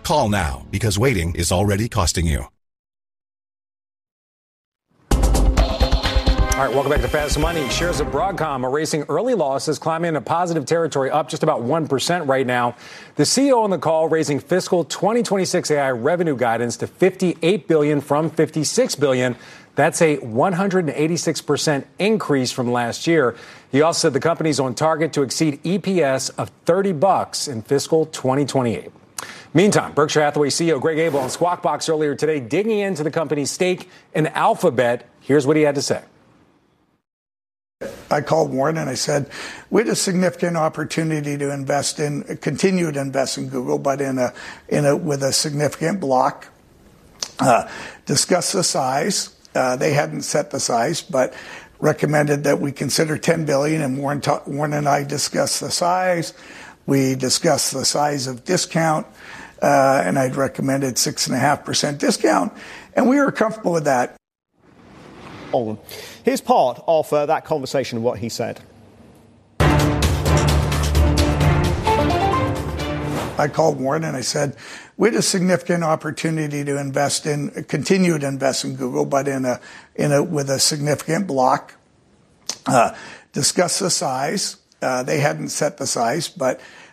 Call now, because waiting is already costing you. All right, welcome back to Fast Money. Shares of Broadcom are racing early losses, climbing into positive territory, up just about 1% right now. The CEO on the call raising fiscal 2026 AI revenue guidance to $58 billion from $56 billion. That's a 186% increase from last year. He also said the company's on target to exceed EPS of $30 in fiscal 2028. Meantime, Berkshire Hathaway CEO Greg Abel on Squawk Box earlier today digging into the company's stake in Alphabet. Here's what he had to say. I called Warren and I said, we had a significant opportunity to continue to invest in Google, but with a significant block. Discuss the size. They hadn't set the size, but recommended that we consider $10 billion. And Warren and I discussed the size. We discussed the size of discount, and I'd recommended 6.5% discount, and we were comfortable with that. Here's part of that conversation, what he said. I called Warren and I said, we had a significant opportunity to continue to invest in Google, but with a significant block. Discuss the size. They hadn't set the size, but